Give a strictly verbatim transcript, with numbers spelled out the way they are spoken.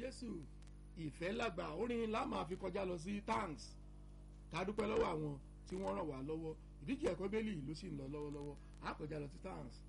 Jésù ìfẹ́ làgbà orin la máa fi kọjá lọ sí thanks ká dúpẹ́ lọ́wọ́ àwọn tí wọ́n ràn wá lọ́wọ́ ìdíje ẹ̀kọ́ bẹ́ẹ̀lì ló sì ń lọ lọ́wọ́lọ́wọ́ á kọjá lọ sí thanks.